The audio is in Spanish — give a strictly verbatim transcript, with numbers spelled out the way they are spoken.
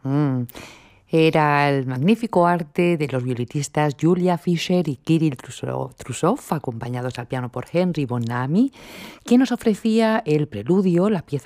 Mm. Era el magnífico arte de los violinistas Julia Fischer y Kirill Trusov, Trusov, acompañados al piano por Henry Bonamy, quien nos ofrecía el preludio, la pieza